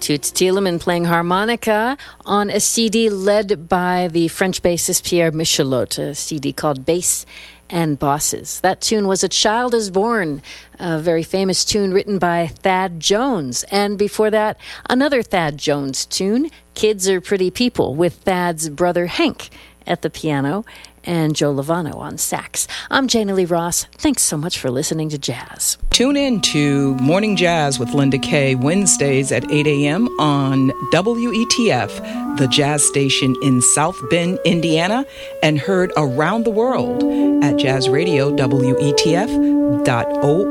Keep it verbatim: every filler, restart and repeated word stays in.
Toots Thielemans playing harmonica on a C D led by the French bassist Pierre Michelot, a C D called Bass and Bosses. That tune was A Child Is Born, a very famous tune written by Thad Jones. And before that, another Thad Jones tune, Kids Are Pretty People, with Thad's brother Hank at the piano and Joe Lovano on sax. I'm Jana Lee Ross. Thanks so much for listening to Jazz. Tune in to Morning Jazz with Linda Kay Wednesdays at eight a.m. on W E T F, the jazz station in South Bend, Indiana, and heard around the world at jazz radio W E T F dot org.